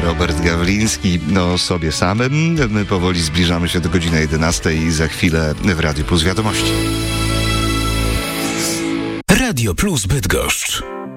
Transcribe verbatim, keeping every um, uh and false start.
Robert Gawliński o sobie samym. My powoli zbliżamy się do godziny jedenastej i za chwilę w Radiu Plus Wiadomości. Radio Plus Bydgoszcz.